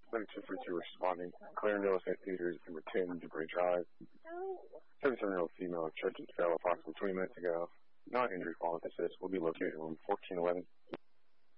3232 responding. Clarendale St. Peter's, number 10, Debray Drive. 37-year-old female checked and fell approximately 20 minutes ago. Non-injury following assist will be located in room 1411.